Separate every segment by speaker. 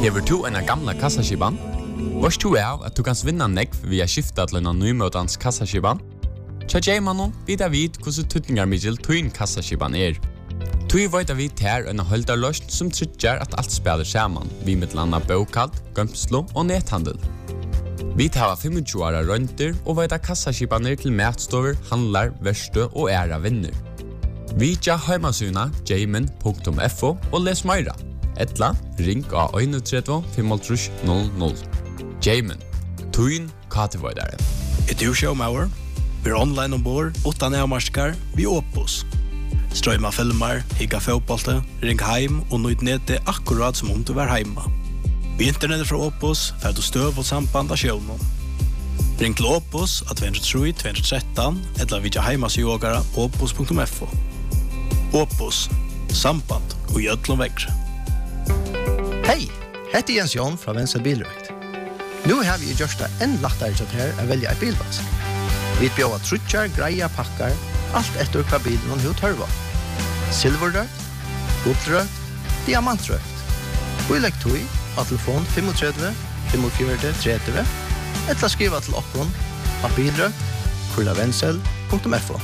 Speaker 1: Hever du en gamla kassaskiban? Vars du av at du kan vinna nekv via skifta til en nymøtans kassaskiban? Tja Jaymanon vidar vid hvordan tutningarmiddel tuin kassaskiban Tui veit vi ter en holdarløst som tryggjar at alt spiller saman, vi med landa bokalt, gømslo og nethandel. Vi tar 25 åra rønter og veit kassaskibaner til matstover, handlar, verste og æra vinner. Vi tja heimasuna jayman.fo og les meira. Etla, ring av 31 500 00. Jayman, tuin katevoidare.
Speaker 2: Du showmauer, vi online ombord, 8 nærmarskar, vi Opus. Strøyma filmer, higga fotbollte, ring heim og nøyd nede akkurat som om du var heima. Vi internettet fra Opus, fer du støv og samband av sjøvnen. Ring til Opus at 203-213, eller vidja heimasjogara opus.fo. Opus, samband og gjødlom vekkre.
Speaker 3: Hei, heter Jens Jon fra Venstre Bilrøkt. Nå har vi gjort det enn lettere til her å velge et bilvask. Vi bjør trutjar, greia, pakkar, alt etter hva bilen og hva tørva. Silverrøkt, guldrøkt, diamantrøkt. Vi legger tog av telefon 35 45 30 eller skriva til okkon av bilrøkt@vensel.fo.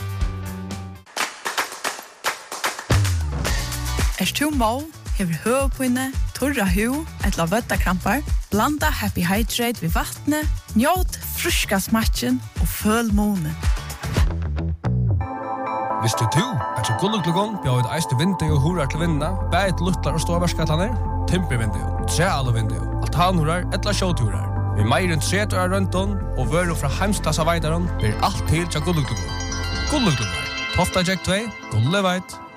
Speaker 4: Tu må, hever høvpinne, torra hu, etla vøttakrampar, blanda Happy Hydrate ved vattnet, njåt fruska smatchen og føl måne.
Speaker 5: Hvis du at så gulluglugon bjør et eiste vindu og hurar til vinna, bæt luttar og ståvarskatlaner, timpervindu, trealu vindu, altanhurar, etla sjåturar. Vi meir enn 30 år rønton, og vøru fra heimstasa veidaron, blir alt til tja gulluglugon. Gulluglugon, Tofta Jack 2, Gulleveit.